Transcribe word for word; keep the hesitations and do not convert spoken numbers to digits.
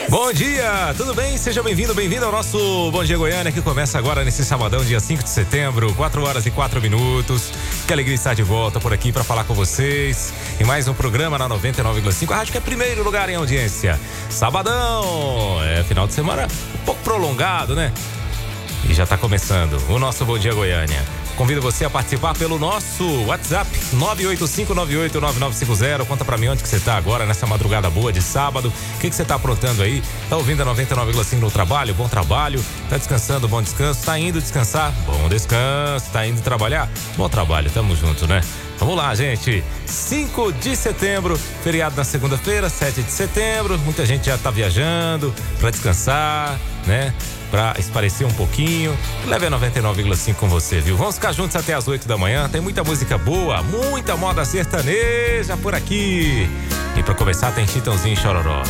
Bom dia, tudo bem? Seja bem-vindo, bem-vindo ao nosso Bom Dia Goiânia, que começa agora nesse sabadão, dia cinco de setembro, quatro horas e quatro minutos. Que alegria estar de volta por aqui para falar com vocês em mais um programa na noventa e nove vírgula cinco, a rádio que é primeiro lugar em audiência. Sabadão, é final de semana um pouco prolongado, né? E já está começando o nosso Bom Dia Goiânia. Convido você a participar pelo nosso WhatsApp nove oito cinco nove oito nove nove cinco zero. Conta pra mim onde que você tá agora nessa madrugada boa de sábado. O que que você tá aprontando aí? Tá ouvindo a noventa e nove vírgula cinco no trabalho? Bom trabalho. Tá descansando? Bom descanso. Tá indo descansar? Bom descanso. Tá indo trabalhar? Bom trabalho. Tamo junto, né? Vamos lá, gente. cinco de setembro, feriado na segunda-feira, sete de setembro. Muita gente já tá viajando pra descansar, né? Pra esparecer um pouquinho. Leve a noventa e nove vírgula cinco com você, viu? Vamos ficar juntos até as oito da manhã. Tem muita música boa, muita moda sertaneja por aqui. E pra começar tem Chitãozinho e Chororó.